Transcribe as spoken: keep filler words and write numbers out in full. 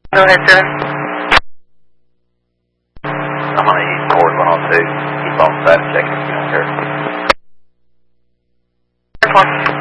Go ahead, sir. I'm on East Court one oh two. Keep on side checking if you don't care. Airport.